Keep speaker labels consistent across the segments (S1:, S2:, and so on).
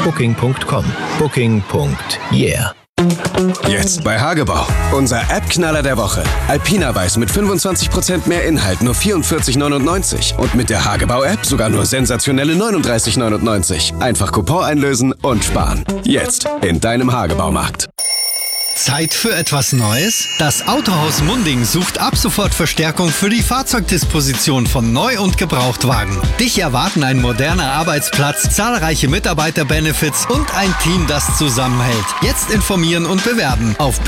S1: Booking.com. Booking.yeah.
S2: Jetzt bei Hagebau. Unser App-Knaller der Woche. Alpina Weiß mit 25% mehr Inhalt, nur 44,99. Und mit der Hagebau-App sogar nur sensationelle 39,99. Einfach Coupon einlösen und sparen. Jetzt in deinem Hagebaumarkt.
S3: Zeit für etwas Neues? Das Autohaus Munding sucht ab sofort Verstärkung für die Fahrzeugdisposition von Neu- und Gebrauchtwagen. Dich erwarten ein moderner Arbeitsplatz, zahlreiche Mitarbeiterbenefits und ein Team, das zusammenhält. Jetzt informieren und bewerben auf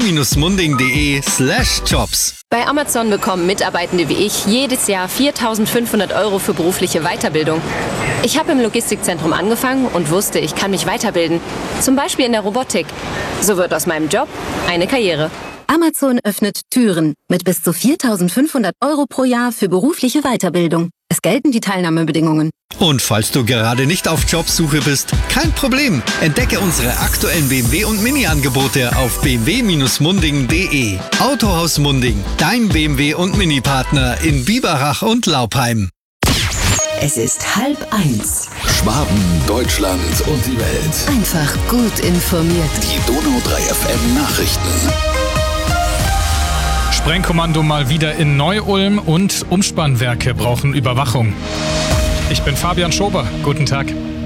S3: bmw-munding.de/jobs.
S4: Bei Amazon bekommen Mitarbeitende wie ich jedes Jahr 4.500 € für berufliche Weiterbildung. Ich habe im Logistikzentrum angefangen und wusste, ich kann mich weiterbilden. Zum Beispiel in der Robotik. So wird aus meinem Job eine Karriere.
S5: Amazon öffnet Türen mit bis zu 4.500 € pro Jahr für berufliche Weiterbildung. Es gelten die Teilnahmebedingungen.
S3: Und falls du gerade nicht auf Jobsuche bist, kein Problem. Entdecke unsere aktuellen BMW- und Mini-Angebote auf bmw-munding.de. Autohaus Munding, dein BMW- und Mini-Partner in Biberach und Laupheim.
S6: Es ist 12:30.
S7: Schwaben, Deutschland und die Welt.
S6: Einfach gut informiert.
S7: Die Donau 3 FM Nachrichten.
S8: Sprengkommando mal wieder in Neu-Ulm und Umspannwerke brauchen Überwachung. Ich bin Fabian Schober. Guten Tag.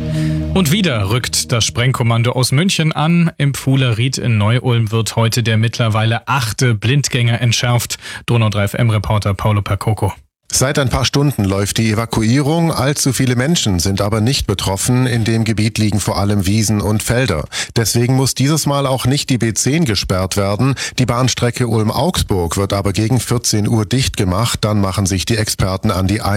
S8: Und wieder rückt das Sprengkommando aus München an. Im Pfuhler-Ried in Neu-Ulm wird heute der mittlerweile 8. Blindgänger entschärft. Donau 3 FM-Reporter Paolo Percoco.
S9: Seit ein paar Stunden läuft die Evakuierung. Allzu viele Menschen sind aber nicht betroffen. In dem Gebiet liegen vor allem Wiesen und Felder. Deswegen muss dieses Mal auch nicht die B10 gesperrt werden. Die Bahnstrecke Ulm-Augsburg wird aber gegen 14 Uhr dicht gemacht. Dann machen sich die Experten an die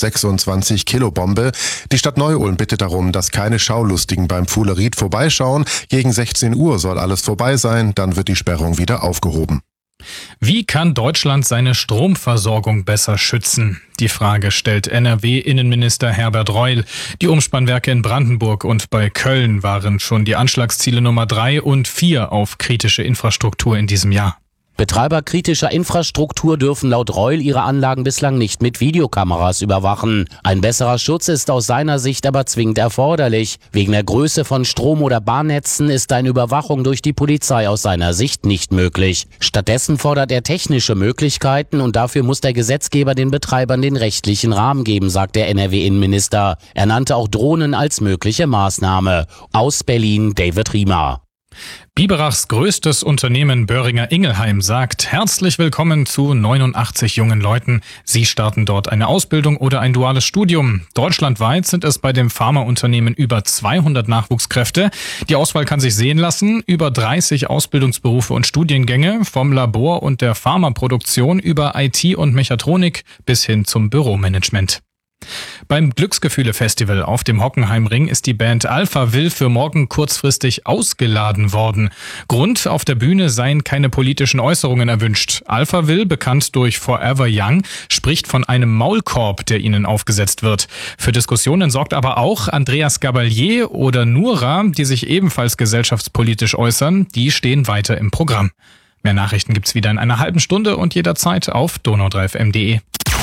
S9: 126-Kilo-Bombe. Die Stadt Neu-Ulm bittet darum, dass keine Schaulustigen beim Pfuhler-Ried vorbeischauen. Gegen 16 Uhr soll alles vorbei sein. Dann wird die Sperrung wieder aufgehoben.
S8: Wie kann Deutschland seine Stromversorgung besser schützen? Die Frage stellt NRW-Innenminister Herbert Reul. Die Umspannwerke in Brandenburg und bei Köln waren schon die Anschlagsziele Nummer 3 und 4 auf kritische Infrastruktur in diesem Jahr.
S10: Betreiber kritischer Infrastruktur dürfen laut Reul ihre Anlagen bislang nicht mit Videokameras überwachen. Ein besserer Schutz ist aus seiner Sicht aber zwingend erforderlich. Wegen der Größe von Strom- oder Bahnnetzen ist eine Überwachung durch die Polizei aus seiner Sicht nicht möglich. Stattdessen fordert er technische Möglichkeiten und dafür muss der Gesetzgeber den Betreibern den rechtlichen Rahmen geben, sagt der NRW-Innenminister. Er nannte auch Drohnen als mögliche Maßnahme. Aus Berlin David Riemer.
S8: Biberachs größtes Unternehmen Böhringer Ingelheim sagt herzlich willkommen zu 89 jungen Leuten. Sie starten dort eine Ausbildung oder ein duales Studium. Deutschlandweit sind es bei dem Pharmaunternehmen über 200 Nachwuchskräfte. Die Auswahl kann sich sehen lassen. Über 30 Ausbildungsberufe und Studiengänge vom Labor und der Pharmaproduktion über IT und Mechatronik bis hin zum Büromanagement. Beim Glücksgefühle-Festival auf dem Hockenheimring ist die Band Alpha Will für morgen kurzfristig ausgeladen worden. Grund: auf der Bühne seien keine politischen Äußerungen erwünscht. Alpha Will, bekannt durch Forever Young, spricht von einem Maulkorb, der ihnen aufgesetzt wird. Für Diskussionen sorgt aber auch Andreas Gabalier oder Nura, die sich ebenfalls gesellschaftspolitisch äußern. Die stehen weiter im Programm. Mehr Nachrichten gibt's wieder in einer halben Stunde und jederzeit auf donau3fm.de.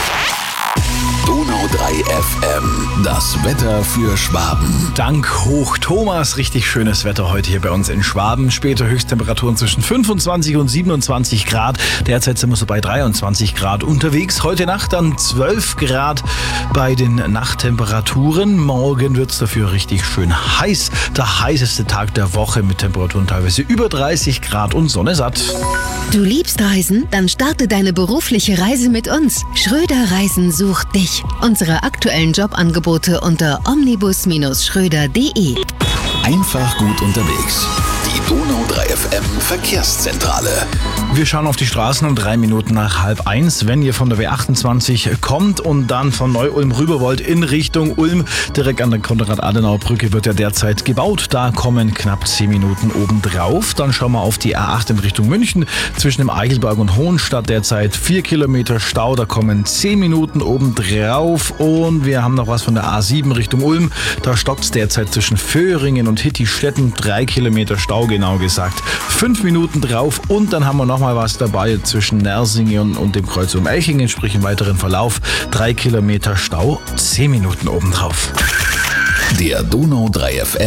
S7: Donau 3 FM, das Wetter für Schwaben.
S11: Dank Hoch Thomas, richtig schönes Wetter heute hier bei uns in Schwaben. Später Höchsttemperaturen zwischen 25 und 27 Grad. Derzeit sind wir so bei 23 Grad unterwegs. Heute Nacht dann 12 Grad bei den Nachttemperaturen. Morgen wird es dafür richtig schön heiß. Der heißeste Tag der Woche mit Temperaturen teilweise über 30 Grad und Sonne satt.
S6: Du liebst Reisen? Dann starte deine berufliche Reise mit uns. Schröder Reisen sucht dich. Unsere aktuellen Jobangebote unter omnibus-schröder.de.
S7: Einfach gut unterwegs. Die Donau 3 FM Verkehrszentrale.
S11: Wir schauen auf die Straßen um 3 Minuten nach 12:30. Wenn ihr von der W28 kommt und dann von Neu-Ulm rüber wollt in Richtung Ulm, direkt an der Konrad-Adenauer-Brücke wird ja derzeit gebaut. Da kommen knapp 10 Minuten obendrauf. Dann schauen wir auf die A8 in Richtung München. Zwischen dem Eichelberg und Hohenstadt derzeit 4 Kilometer Stau. Da kommen 10 Minuten obendrauf. Und wir haben noch was von der A7 Richtung Ulm. Da stockt es derzeit zwischen Föhringen und Hittistetten. 3 Kilometer Stau, genau gesagt. 5 Minuten drauf. Und dann haben wir noch mal was dabei zwischen Nersingen und dem Kreuz um Elchingen, sprich im weiteren Verlauf 3 Kilometer Stau, 10 Minuten obendrauf.
S7: Der Donau 3 FM